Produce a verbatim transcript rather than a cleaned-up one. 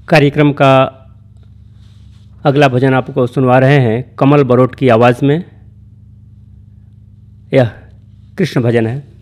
कार्यक्रम का अगला भजन आपको सुनवा रहे हैं कमल बरोट की आवाज़ में। यह कृष्ण भजन है।